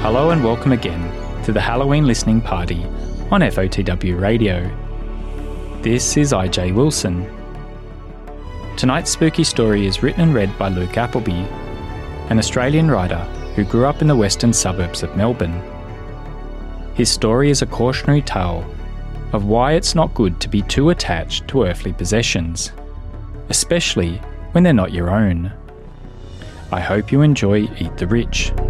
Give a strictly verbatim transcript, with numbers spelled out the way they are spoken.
Hello and welcome again to the Halloween listening party on F O T W Radio. This is I J Wilson. Tonight's spooky story is written and read by Luke Appleby, an Australian writer who grew up in the western suburbs of Melbourne. His story is a cautionary tale of why it's not good to be too attached to earthly possessions, especially when they're not your own. I hope you enjoy Eat the Rich.